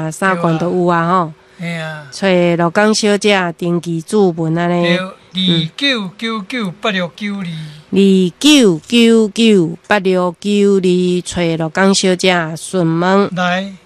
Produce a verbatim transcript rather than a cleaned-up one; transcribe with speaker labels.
Speaker 1: 啊，三罐都有啊吼。
Speaker 2: 哎呀，
Speaker 1: 找罗岗小姐登记注文安尼。
Speaker 2: 二九九九八六九二。
Speaker 1: 二九九九八六九二，找罗岗小姐询问。
Speaker 2: 来。